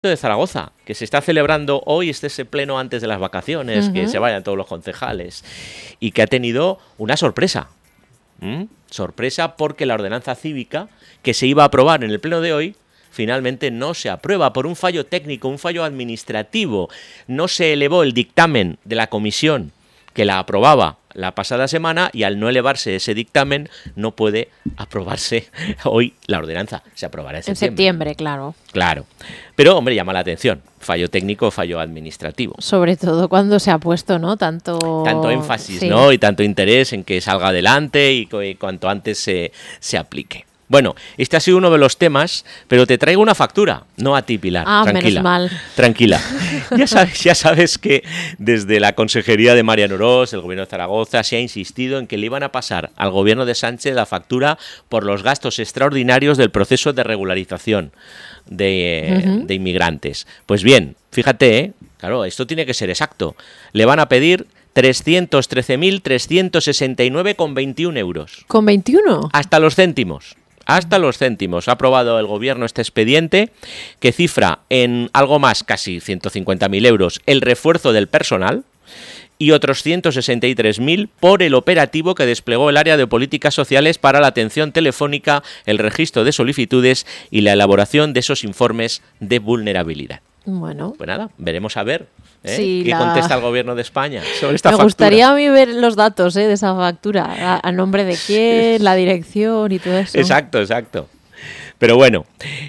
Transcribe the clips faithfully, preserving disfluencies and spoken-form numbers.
de Zaragoza, que se está celebrando hoy, este ese pleno antes de las vacaciones, uh-huh. que se vayan todos los concejales, y que ha tenido una sorpresa. ¿Mm? Sorpresa porque la ordenanza cívica que se iba a aprobar en el pleno de hoy finalmente no se aprueba por un fallo técnico, un fallo administrativo. No se elevó el dictamen de la comisión que la aprobaba la pasada semana y al no elevarse ese dictamen no puede aprobarse hoy la ordenanza. Se aprobará en septiembre. En septiembre, claro. Claro. Pero, hombre, llama la atención. Fallo técnico, fallo administrativo. Sobre todo cuando se ha puesto, ¿no? Tanto... Tanto énfasis, sí. ¿no? Y tanto interés en que salga adelante y, y cuanto antes se, se aplique. Bueno, este ha sido uno de los temas, pero te traigo una factura, no a ti, Pilar. Ah, tranquila, menos mal. Tranquila. Ya sabes, ya sabes que desde la Consejería de Mariano Orós, el Gobierno de Zaragoza, se ha insistido en que le iban a pasar al Gobierno de Sánchez la factura por los gastos extraordinarios del proceso de regularización de, uh-huh. de inmigrantes. Pues bien, fíjate, ¿eh? Claro, esto tiene que ser exacto. Le van a pedir trescientos trece mil trescientos sesenta y nueve con veintiún euros. ¿Con veintiuno? Hasta los céntimos. Hasta los céntimos. Ha aprobado el Gobierno este expediente que cifra en algo más, casi ciento cincuenta mil euros, el refuerzo del personal y otros ciento sesenta y tres mil por el operativo que desplegó el área de políticas sociales para la atención telefónica, el registro de solicitudes y la elaboración de esos informes de vulnerabilidad. Bueno. Pues nada, veremos a ver ¿eh? Sí, qué la... contesta el Gobierno de España sobre esta Me factura. Me gustaría a mí ver los datos ¿eh? de esa factura, a, a nombre de quién, la dirección y todo eso. Exacto, exacto. Pero bueno,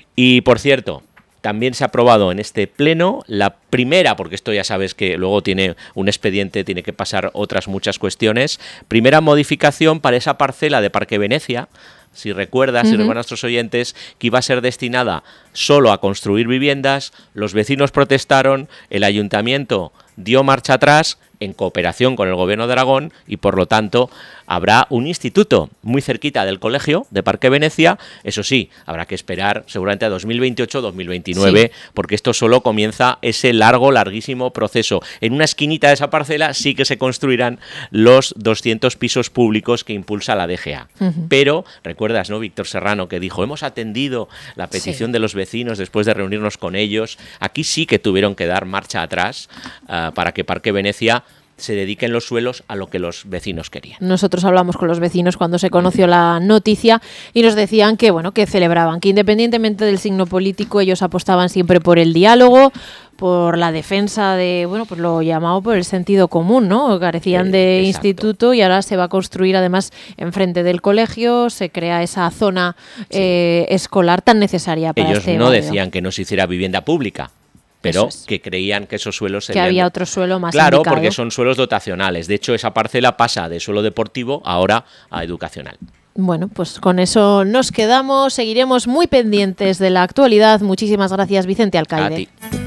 y por cierto, también se ha aprobado en este pleno la primera, porque esto ya sabes que luego tiene un expediente, tiene que pasar otras muchas cuestiones, primera modificación para esa parcela de Parque Venecia. Si recuerdas, uh-huh. si recuerdan nuestros oyentes, que iba a ser destinada solo a construir viviendas, los vecinos protestaron, el ayuntamiento dio marcha atrás en cooperación con el Gobierno de Aragón y por lo tanto habrá un instituto muy cerquita del colegio de Parque Venecia. Eso sí, habrá que esperar seguramente a dos mil veintiocho dos mil veintinueve sí. porque esto solo comienza ese largo, larguísimo proceso. En una esquinita de esa parcela sí que se construirán los doscientos pisos públicos que impulsa la D G A. Uh-huh. Pero, recuerdas, ¿no? Víctor Serrano que dijo, hemos atendido la petición sí. de los vecinos después de reunirnos con ellos. Aquí sí que tuvieron que dar marcha atrás uh, para que Parque Venecia se dediquen los suelos a lo que los vecinos querían. Nosotros hablamos con los vecinos cuando se conoció la noticia y nos decían que, bueno, que celebraban, que independientemente del signo político ellos apostaban siempre por el diálogo, por la defensa de, bueno, pues lo llamado por el sentido común, ¿no? Carecían eh, de exacto. instituto y ahora se va a construir además enfrente del colegio, se crea esa zona sí. eh, escolar tan necesaria para ellos este no barrio. Decían que no se hiciera vivienda pública, pero es. que creían que esos suelos serían... Que había otro suelo más Claro, indicado. Porque son suelos dotacionales. De hecho, esa parcela pasa de suelo deportivo ahora a educacional. Bueno, pues con eso nos quedamos. Seguiremos muy pendientes de la actualidad. Muchísimas gracias, Vicente Alcaide. A ti.